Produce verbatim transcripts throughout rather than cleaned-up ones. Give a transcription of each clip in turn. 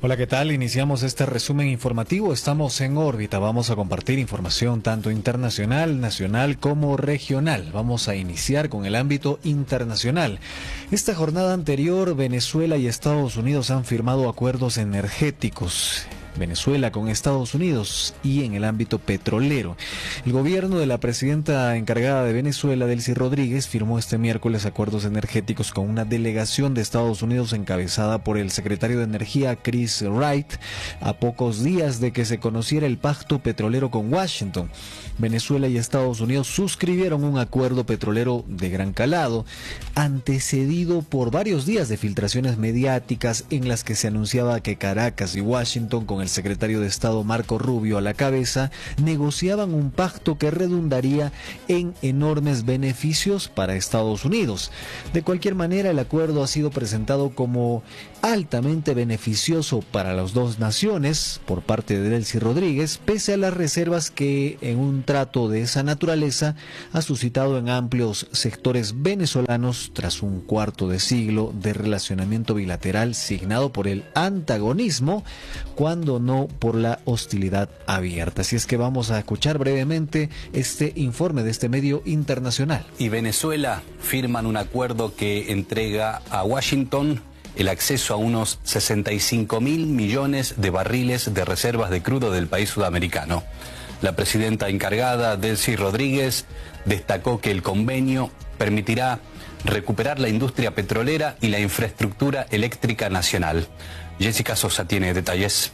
Hola, ¿qué tal? Iniciamos este resumen informativo. Estamos en órbita. Vamos a compartir información tanto internacional, nacional como regional. Vamos a iniciar con el ámbito internacional. Esta jornada anterior, Venezuela y Estados Unidos han firmado acuerdos energéticos. Venezuela con Estados Unidos y en el ámbito petrolero. El gobierno de la presidenta encargada de Venezuela, Delcy Rodríguez, firmó este miércoles acuerdos energéticos con una delegación de Estados Unidos encabezada por el secretario de Energía, Chris Wright, a pocos días de que se conociera el pacto petrolero con Washington. Venezuela y Estados Unidos suscribieron un acuerdo petrolero de gran calado, antecedido por varios días de filtraciones mediáticas en las que se anunciaba que Caracas y Washington, con el secretario de Estado Marco Rubio a la cabeza, negociaban un pacto que redundaría en enormes beneficios para Estados Unidos. De cualquier manera, el acuerdo ha sido presentado como altamente beneficioso para las dos naciones por parte de Delcy Rodríguez, pese a las reservas que en un trato de esa naturaleza ha suscitado en amplios sectores venezolanos tras un cuarto de siglo de relacionamiento bilateral signado por el antagonismo, cuando no por la hostilidad abierta. Así es que vamos a escuchar brevemente este informe de este medio internacional. Y Venezuela firman un acuerdo que entrega a Washington el acceso a unos sesenta y cinco mil millones de barriles de reservas de crudo del país sudamericano. La presidenta encargada, Delcy Rodríguez, destacó que el convenio permitirá recuperar la industria petrolera y la infraestructura eléctrica nacional. Jessica Sosa tiene detalles.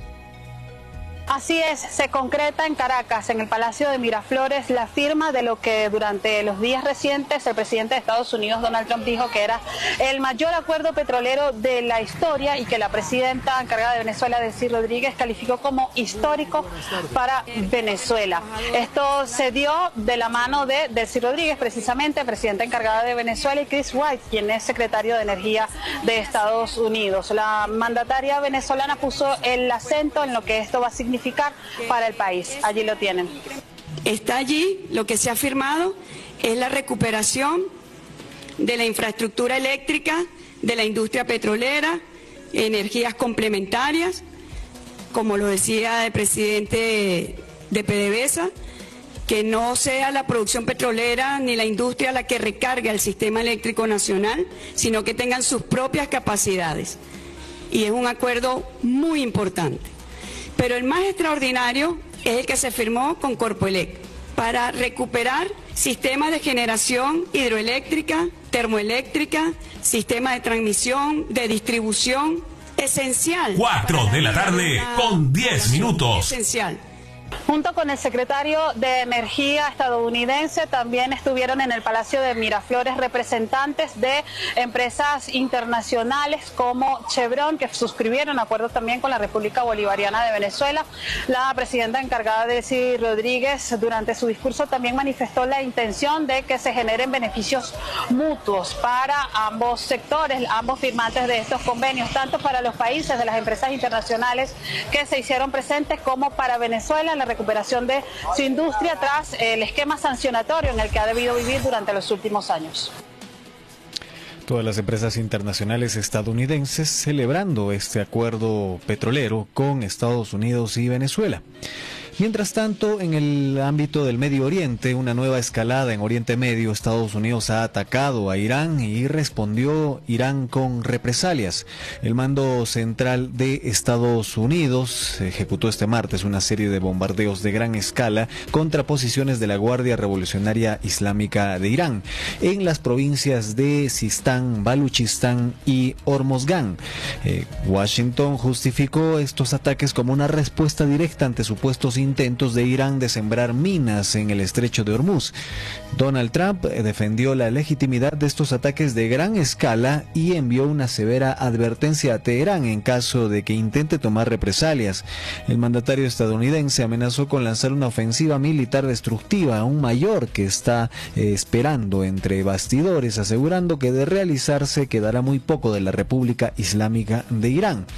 Así es, se concreta en Caracas, en el Palacio de Miraflores, la firma de lo que durante los días recientes el presidente de Estados Unidos, Donald Trump, dijo que era el mayor acuerdo petrolero de la historia y que la presidenta encargada de Venezuela, Delcy Rodríguez, calificó como histórico para Venezuela. Esto se dio de la mano de Delcy Rodríguez, precisamente presidenta encargada de Venezuela, y Chris Wright, quien es secretario de Energía de Estados Unidos. La mandataria venezolana puso el acento en lo que esto va a significar para el país. Allí lo tienen. Está allí, lo que se ha firmado es la recuperación de la infraestructura eléctrica, de la industria petrolera, energías complementarias, como lo decía el presidente de PDVSA, que no sea la producción petrolera ni la industria la que recargue el sistema eléctrico nacional, sino que tengan sus propias capacidades. Y es un acuerdo muy importante. Pero el más extraordinario es el que se firmó con Corpoelec para recuperar sistemas de generación hidroeléctrica, termoeléctrica, sistemas de transmisión, de distribución, esencial. Cuatro de la tarde con diez minutos. Esencial. Junto con el secretario de Energía estadounidense, también estuvieron en el Palacio de Miraflores representantes de empresas internacionales como Chevron, que suscribieron acuerdos también con la República Bolivariana de Venezuela. La presidenta encargada, Delcy Rodríguez, durante su discurso también manifestó la intención de que se generen beneficios mutuos para ambos sectores, ambos firmantes de estos convenios, tanto para los países de las empresas internacionales que se hicieron presentes como para Venezuela en la recuperación de su industria tras el esquema sancionatorio en el que ha debido vivir durante los últimos años. Todas las empresas internacionales estadounidenses celebrando este acuerdo petrolero con Estados Unidos y Venezuela. Mientras tanto, en el ámbito del Medio Oriente, una nueva escalada en Oriente Medio. Estados Unidos ha atacado a Irán y respondió Irán con represalias. El mando central de Estados Unidos ejecutó este martes una serie de bombardeos de gran escala contra posiciones de la Guardia Revolucionaria Islámica de Irán en las provincias de Sistán, Baluchistán y Hormozgán. Eh, Washington justificó estos ataques como una respuesta directa ante supuestos intentos de Irán de sembrar minas en el estrecho de Hormuz. Donald Trump defendió la legitimidad de estos ataques de gran escala y envió una severa advertencia a Teherán en caso de que intente tomar represalias. El mandatario estadounidense amenazó con lanzar una ofensiva militar destructiva aún mayor que está eh, esperando entre bastidores, asegurando que de realizarse quedará muy poco de la República Islámica de Irán.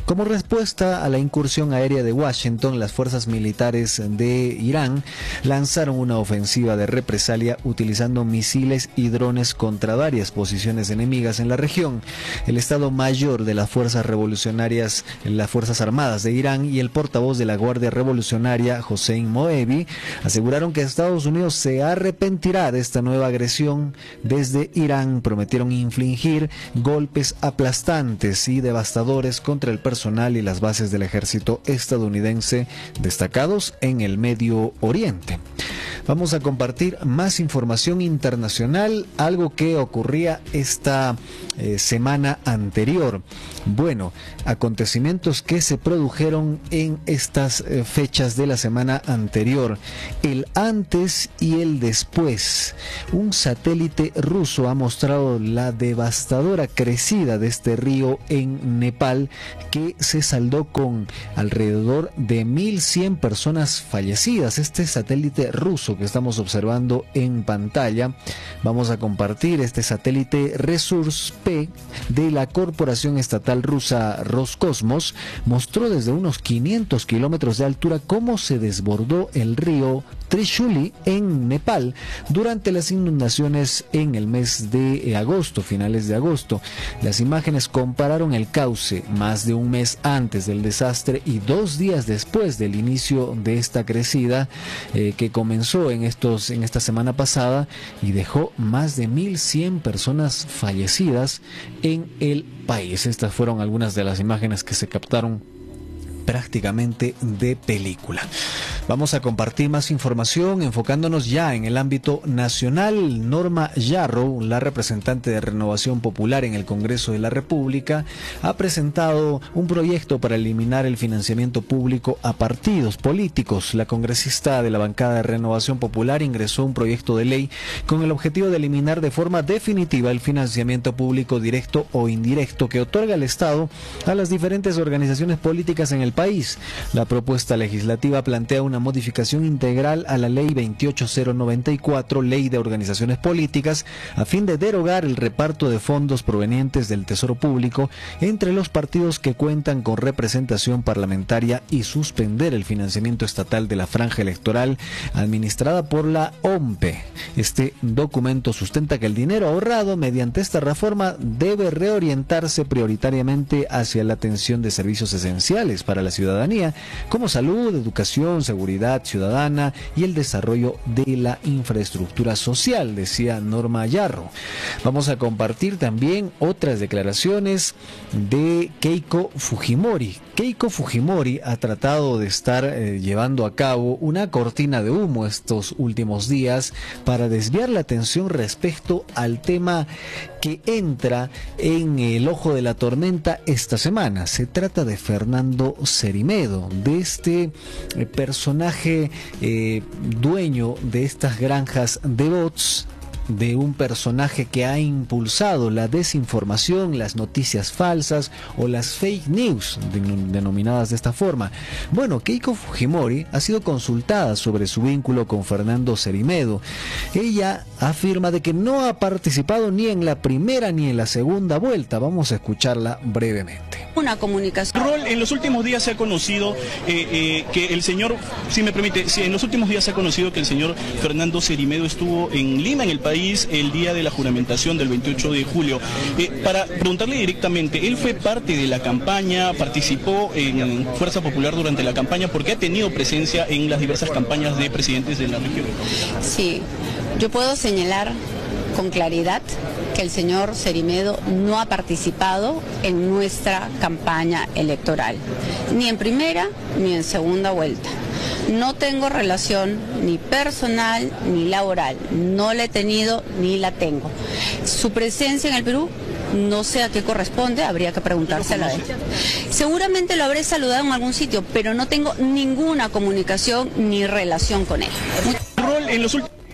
Como respuesta a la incursión aérea de Washington, las fuerzas militares de Irán lanzaron una ofensiva de represalia utilizando misiles y drones contra varias posiciones enemigas en la región. El Estado Mayor de las Fuerzas Revolucionarias, las Fuerzas Armadas de Irán y el portavoz de la Guardia Revolucionaria, Hossein Moebi, aseguraron que Estados Unidos se arrepentirá de esta nueva agresión. Desde Irán prometieron infligir golpes aplastantes y devastadores contra el personal y las bases del ejército estadounidense destacados en el Medio Oriente. Vamos a compartir más información internacional, algo que ocurría esta eh, semana anterior. Bueno, acontecimientos que se produjeron en estas eh, fechas de la semana anterior. El antes y el después. Un satélite ruso ha mostrado la devastadora crecida de este río en Nepal, que se saldó con alrededor de mil cien personas fallecidas. Este satélite ruso que estamos observando en pantalla, vamos a compartir este satélite Resurse-P de la corporación estatal rusa Roscosmos, mostró desde unos quinientos kilómetros de altura cómo se desbordó el río Trishuli en Nepal durante las inundaciones en el mes de agosto, finales de agosto. Las imágenes compararon el cauce más de un mes antes del desastre y dos días después del inicio de esta crecida eh, que comenzó en estos en esta semana pasada y dejó más de mil cien personas fallecidas en el país. Estas fueron algunas de las imágenes que se captaron prácticamente de película. Vamos a compartir más información enfocándonos ya en el ámbito nacional. Norma Yarrow, la representante de Renovación Popular en el Congreso de la República, ha presentado un proyecto para eliminar el financiamiento público a partidos políticos. La congresista de la bancada de Renovación Popular ingresó un proyecto de ley con el objetivo de eliminar de forma definitiva el financiamiento público directo o indirecto que otorga el Estado a las diferentes organizaciones políticas en el país. La propuesta legislativa plantea una modificación integral a la ley veintiocho mil noventa y cuatro, ley de organizaciones políticas, a fin de derogar el reparto de fondos provenientes del Tesoro Público entre los partidos que cuentan con representación parlamentaria y suspender el financiamiento estatal de la franja electoral administrada por la O M P E. Este documento sustenta que el dinero ahorrado mediante esta reforma debe reorientarse prioritariamente hacia la atención de servicios esenciales para la ciudadanía, como salud, educación, seguridad ciudadana y el desarrollo de la infraestructura social, decía Norma Yarrow. Vamos a compartir también otras declaraciones de Keiko Fujimori. Keiko Fujimori ha tratado de estar eh, llevando a cabo una cortina de humo estos últimos días para desviar la atención respecto al tema que entra en el ojo de la tormenta esta semana. Se trata de Fernando Cerimedo, de este eh, personaje eh, dueño de estas granjas de bots, de un personaje que ha impulsado la desinformación, las noticias falsas o las fake news, denominadas de esta forma. Bueno, Keiko Fujimori ha sido consultada sobre su vínculo con Fernando Cerimedo. Ella afirma de que no ha participado ni en la primera ni en la segunda vuelta. Vamos a escucharla brevemente. Una comunicación. Rol, en los últimos días se ha conocido eh, eh, que el señor, si me permite, si en los últimos días se ha conocido que el señor Fernando Cerimedo estuvo en Lima, en el país, el día de la juramentación del veintiocho de julio. Eh, para preguntarle directamente, ¿él fue parte de la campaña, participó en Fuerza Popular durante la campaña, porque ha tenido presencia en las diversas campañas de presidentes de la región? Sí, yo puedo señalar con claridad que el señor Cerimedo no ha participado en nuestra campaña electoral, ni en primera ni en segunda vuelta. No tengo relación ni personal ni laboral, no la he tenido ni la tengo. Su presencia en el Perú, no sé a qué corresponde, habría que preguntárselo a él. Seguramente lo habré saludado en algún sitio, pero no tengo ninguna comunicación ni relación con él. Rol, en los últimos...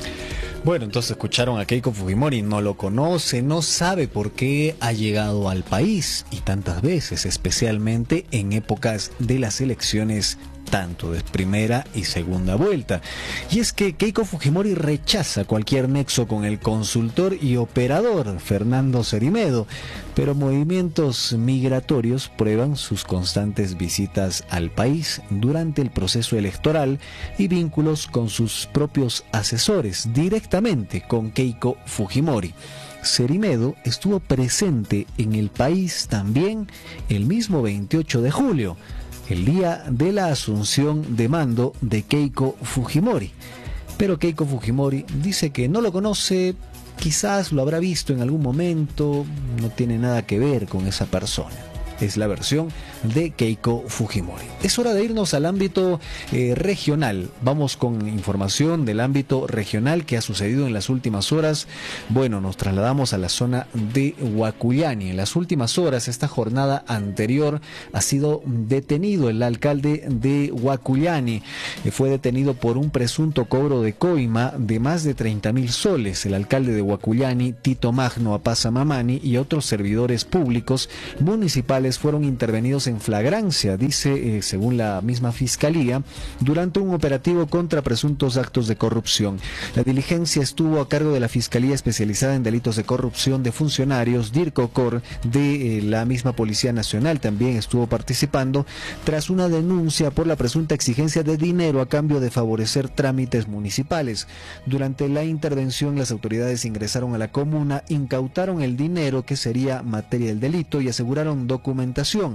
Bueno, entonces escucharon a Keiko Fujimori, no lo conoce, no sabe por qué ha llegado al país y tantas veces, especialmente en épocas de las elecciones tanto de primera y segunda vuelta. Y es que Keiko Fujimori rechaza cualquier nexo con el consultor y operador Fernando Cerimedo, pero movimientos migratorios prueban sus constantes visitas al país durante el proceso electoral y vínculos con sus propios asesores directamente con Keiko Fujimori. Cerimedo estuvo presente en el país también el mismo veintiocho de julio, el día de la asunción de mando de Keiko Fujimori. Pero Keiko Fujimori dice que no lo conoce, quizás lo habrá visto en algún momento, no tiene nada que ver con esa persona. Es la versión de Keiko Fujimori. Es hora de irnos al ámbito eh, regional. Vamos con información del ámbito regional que ha sucedido en las últimas horas. Bueno, nos trasladamos a la zona de Huacuyani. En las últimas horas, esta jornada anterior, ha sido detenido el alcalde de Huacuyani. Eh, fue detenido por un presunto cobro de coima de más de treinta mil soles. El alcalde de Huacuyani, Tito Magno Apaza Mamani, y otros servidores públicos municipales fueron intervenidos en flagrancia, dice, eh, según la misma fiscalía, durante un operativo contra presuntos actos de corrupción. La diligencia estuvo a cargo de la Fiscalía Especializada en Delitos de Corrupción de Funcionarios, DIRCOCOR, de eh, la misma Policía Nacional. También estuvo participando tras una denuncia por la presunta exigencia de dinero a cambio de favorecer trámites municipales. Durante la intervención, las autoridades ingresaron a la comuna, incautaron el dinero que sería materia del delito y aseguraron documentación.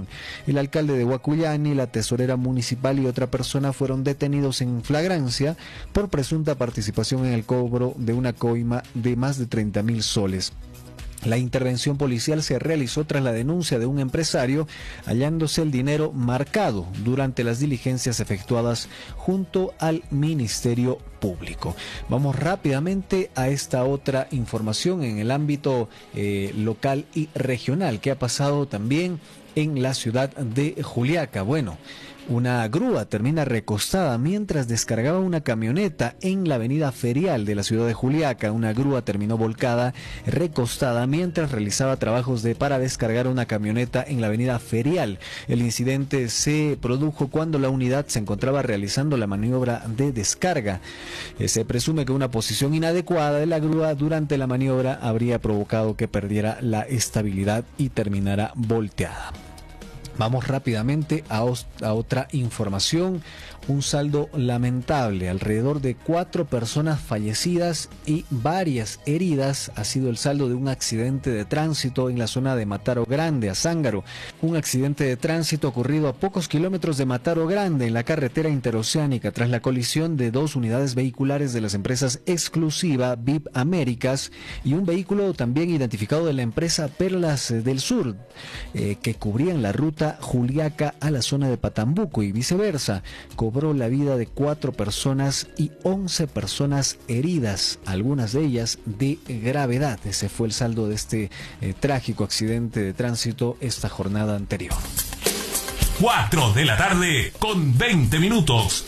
El alcalde de Huacuyani, la tesorera municipal y otra persona fueron detenidos en flagrancia por presunta participación en el cobro de una coima de más de treinta mil soles. La intervención policial se realizó tras la denuncia de un empresario, hallándose el dinero marcado durante las diligencias efectuadas junto al Ministerio Público. Vamos rápidamente a esta otra información en el ámbito eh, local y regional que ha pasado también en la ciudad de Juliaca. Bueno, una grúa termina recostada mientras descargaba una camioneta en la avenida Ferial de la ciudad de Juliaca. Una grúa terminó volcada, recostada, mientras realizaba trabajos de para descargar una camioneta en la avenida Ferial. El incidente se produjo cuando la unidad se encontraba realizando la maniobra de descarga. Eh, se presume que una posición inadecuada de la grúa durante la maniobra habría provocado que perdiera la estabilidad y terminara volteada. Vamos rápidamente a, a otra información. Un saldo lamentable, alrededor de cuatro personas fallecidas y varias heridas ha sido el saldo de un accidente de tránsito en la zona de Mataro Grande, Azángaro. Un accidente de tránsito ocurrido a pocos kilómetros de Mataro Grande en la carretera interoceánica tras la colisión de dos unidades vehiculares de las empresas Exclusiva V I P Américas y un vehículo también identificado de la empresa Perlas del Sur, eh, que cubrían la ruta Juliaca a la zona de Patambuco y viceversa. Cobró la vida de cuatro personas y once personas heridas, algunas de ellas de gravedad. Ese fue el saldo de este eh, trágico accidente de tránsito esta jornada anterior. cuatro de la tarde con veinte minutos.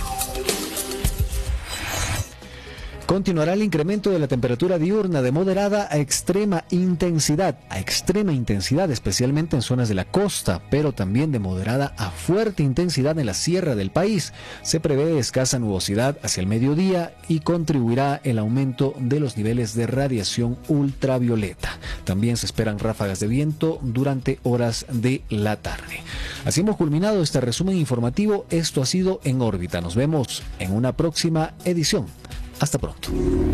Continuará el incremento de la temperatura diurna de moderada a extrema intensidad, a extrema intensidad especialmente en zonas de la costa, pero también de moderada a fuerte intensidad en la sierra del país. Se prevé escasa nubosidad hacia el mediodía y contribuirá el aumento de los niveles de radiación ultravioleta. También se esperan ráfagas de viento durante horas de la tarde. Así hemos culminado este resumen informativo. Esto ha sido En órbita. Nos vemos en una próxima edición. Hasta pronto.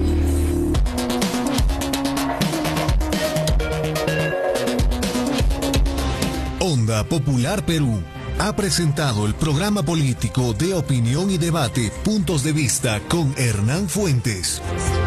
Onda Popular Perú ha presentado el programa político de opinión y debate Puntos de Vista con Hernán Fuentes.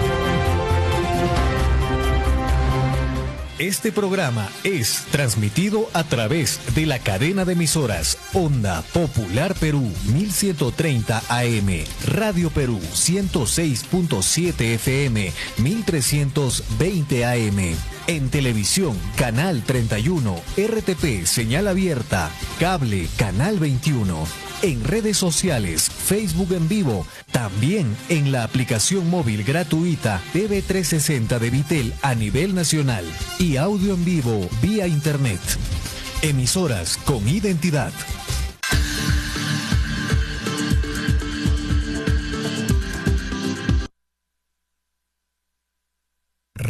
Este programa es transmitido a través de la cadena de emisoras Onda Popular Perú mil ciento treinta A M, Radio Perú ciento seis punto siete F M, mil trescientos veinte A M. En televisión, Canal treinta y uno, R T P, señal abierta, cable, Canal veintiuno. En redes sociales, Facebook en vivo, también en la aplicación móvil gratuita T V trescientos sesenta de Vitel a nivel nacional y audio en vivo vía internet. Emisoras con identidad.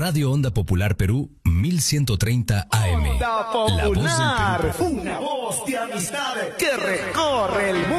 Radio Onda Popular Perú, mil ciento treinta A M. Onda Popular, la voz del Perú. Una voz de amistad que recorre el mundo.